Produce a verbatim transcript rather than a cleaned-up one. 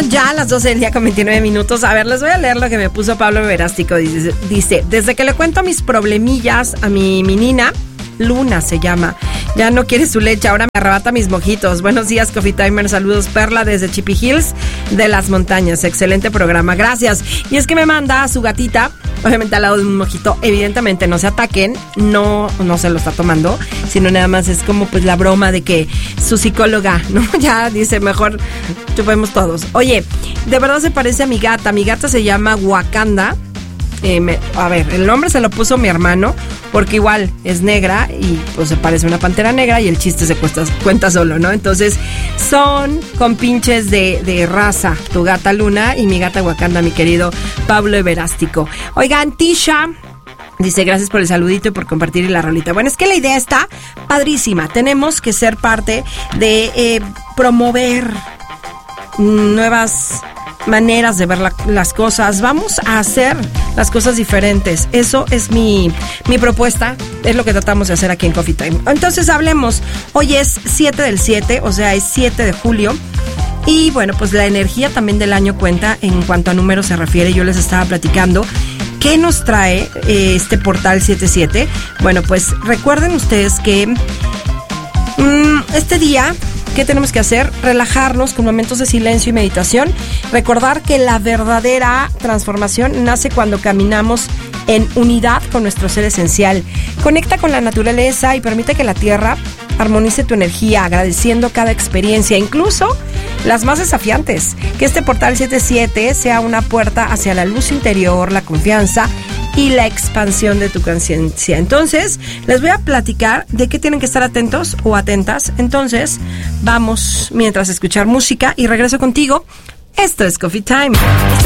ya a las doce del día con veintinueve minutos. A ver, les voy a leer lo que me puso Pablo Verástico. Dice, dice, desde que le cuento mis problemillas a mi menina, Luna se llama, ya no quiere su leche, ahora me arrebata mis mojitos. Buenos días, Coffee Timer, saludos, Perla desde Chippy Hills de las montañas, excelente programa, gracias. Y es que me manda a su gatita, obviamente al lado de un mojito, evidentemente no se ataquen, no, no se lo está tomando, sino nada más es como pues la broma de que su psicóloga, ¿no? Ya dice, mejor chupemos todos. Oye, de verdad se parece a mi gata, mi gata se llama Wakanda. Eh, me, a ver, el nombre se lo puso mi hermano porque igual es negra y pues se parece a una pantera negra y el chiste se cuesta, cuenta solo, ¿no? Entonces son compinches de, de raza, tu gata Luna y mi gata Wakanda, mi querido Pablo Everástico. Oigan, Tisha dice, gracias por el saludito y por compartir la rolita. Bueno, es que la idea está padrísima. Tenemos que ser parte de eh, promover nuevas maneras de ver la, las cosas. Vamos a hacer las cosas diferentes. Eso es mi, mi propuesta. Es lo que tratamos de hacer aquí en Coffee Time. Entonces hablemos. Hoy es siete del siete, o sea, es siete de julio. Y bueno, pues la energía también del año cuenta en cuanto a números se refiere. Yo les estaba platicando ¿qué nos trae eh, este portal siete siete? Bueno, pues recuerden ustedes que mmm, este día, ¿qué tenemos que hacer? Relajarnos con momentos de silencio y meditación. Recordar que la verdadera transformación nace cuando caminamos en unidad con nuestro ser esencial. Conecta con la naturaleza y permite que la tierra armonice tu energía, agradeciendo cada experiencia, incluso las más desafiantes. Que este portal siete siete sea una puerta hacia la luz interior, la confianza y la expansión de tu conciencia. Entonces, les voy a platicar de qué tienen que estar atentos o atentas. Entonces, vamos mientras escuchar música y regreso contigo. Esto es Coffee Time.